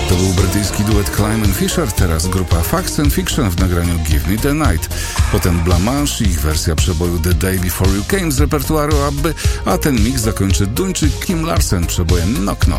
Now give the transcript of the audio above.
To był brytyjski duet Clyde & Fisher, teraz grupa Facts and Fiction w nagraniu Give Me The Night. Potem Blanche i ich wersja przeboju The Day Before You Came z repertuaru ABBY, a ten mix zakończy Duńczyk Kim Larsen przebojem Knock Knock.